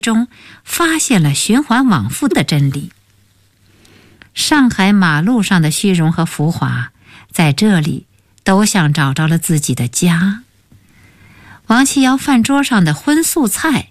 中发现了循环往复的真理。上海马路上的虚荣和浮华，在这里都像找着了自己的家。王七瑶饭桌上的荤素菜